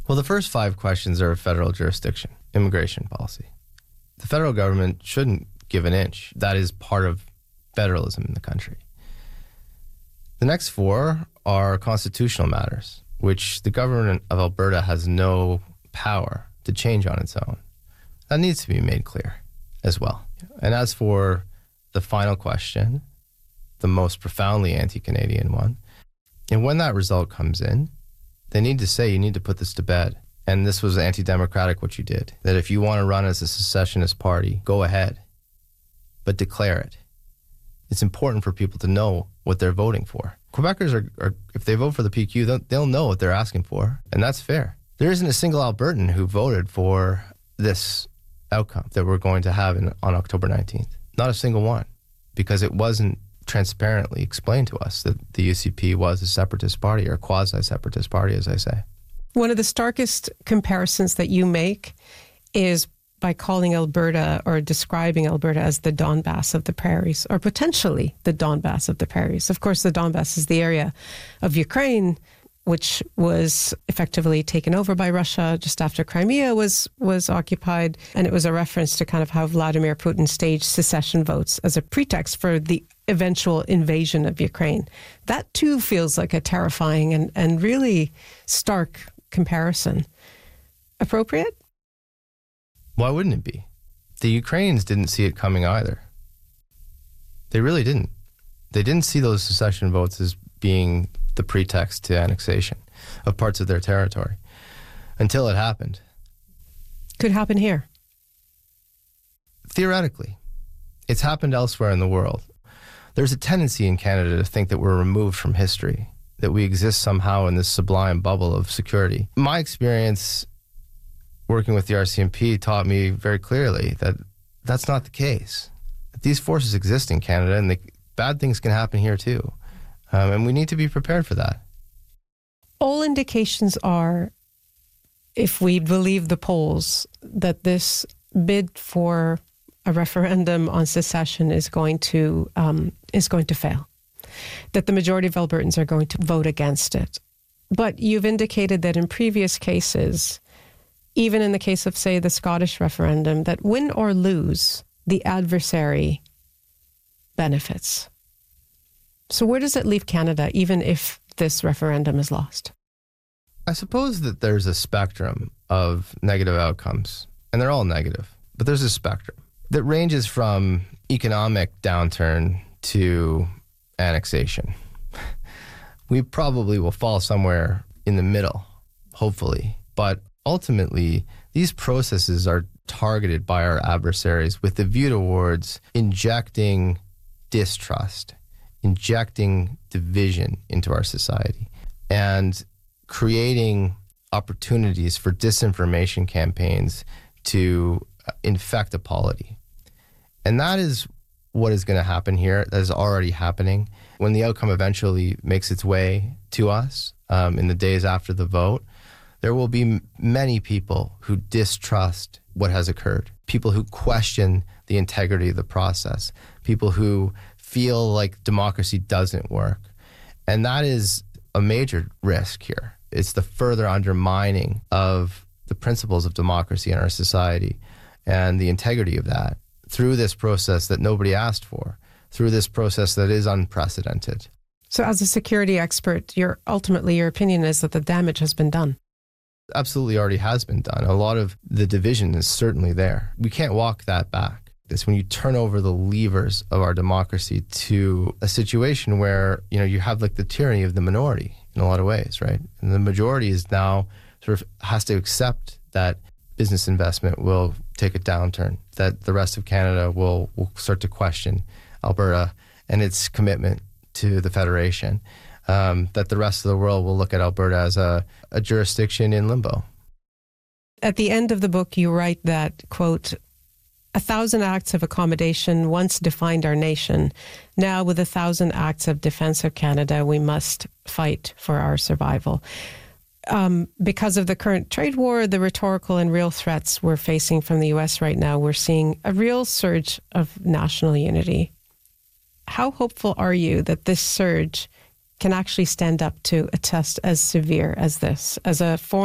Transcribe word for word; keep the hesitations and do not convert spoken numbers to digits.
Well, the first five questions are federal jurisdiction, immigration policy. The federal government shouldn't give an inch. That is part of federalism in the country. The next four are constitutional matters, which the government of Alberta has no power to change on its own. That needs to be made clear as well. And as for the final question, the most profoundly anti-Canadian one, and when that result comes in, they need to say, you need to put this to bed. And this was anti-democratic what you did. That if you want to run as a secessionist party, go ahead, but declare it. It's important for people to know what they're voting for. Quebecers, are, are if they vote for the P Q, they'll, they'll know what they're asking for, and that's fair. There isn't a single Albertan who voted for this outcome that we're going to have in, on October nineteenth. Not a single one, because it wasn't transparently explained to us that the U C P was a separatist party, or a quasi-separatist party, as I say. One of the starkest comparisons that you make is by calling Alberta or describing Alberta as the Donbass of the prairies, or potentially the Donbass of the prairies. Of course, the Donbass is the area of Ukraine which was effectively taken over by Russia just after Crimea was was occupied. And it was a reference to kind of how Vladimir Putin staged secession votes as a pretext for the eventual invasion of Ukraine. That too feels like a terrifying and, and really stark comparison. Appropriate? Why wouldn't it be? The Ukrainians didn't see it coming either. They really didn't. They didn't see those secession votes as being the pretext to annexation of parts of their territory until it happened. Could happen here. Theoretically. It's happened elsewhere in the world. There's a tendency in Canada to think that we're removed from history, that we exist somehow in this sublime bubble of security. My experience working with the R C M P taught me very clearly that that's not the case. These forces exist in Canada, and the bad things can happen here too. Um, and we need to be prepared for that. All indications are, if we believe the polls, that this bid for a referendum on secession is going to um, is going to fail, that the majority of Albertans are going to vote against it. But you've indicated that in previous cases, even in the case of, say, the Scottish referendum, that win or lose, the adversary benefits. So where does it leave Canada, even if this referendum is lost? I suppose that there's a spectrum of negative outcomes, and they're all negative, but there's a spectrum that ranges from economic downturn to annexation. We probably will fall somewhere in the middle, hopefully, but ultimately, these processes are targeted by our adversaries with the view towards injecting distrust, injecting division into our society, and creating opportunities for disinformation campaigns to infect a polity. And that is what is going to happen here. That is already happening. When the outcome eventually makes its way to us um, in the days after the vote, there will be m- many people who distrust what has occurred, people who question the integrity of the process, people who feel like democracy doesn't work. And that is a major risk here. It's the further undermining of the principles of democracy in our society and the integrity of that through this process that nobody asked for, through this process that is unprecedented. So as a security expert, your ultimately your opinion is that the damage has been done. Absolutely already has been done. A lot of the division is certainly there. We can't walk that back. It's when you turn over the levers of our democracy to a situation where, you know, you have like the tyranny of the minority in a lot of ways, right? And the majority is now sort of has to accept that business investment will take a downturn, that the rest of Canada will, will start to question Alberta and its commitment to the Federation, um, that the rest of the world will look at Alberta as a, a jurisdiction in limbo. At the end of the book, you write that, quote, "A thousand acts of accommodation once defined our nation. Now, with a thousand acts of defense of Canada, we must fight for our survival." Um, because of the current trade war, the rhetorical and real threats we're facing from the U S right now, we're seeing a real surge of national unity. How hopeful are you that this surge can actually stand up to a test as severe as this? As a foreign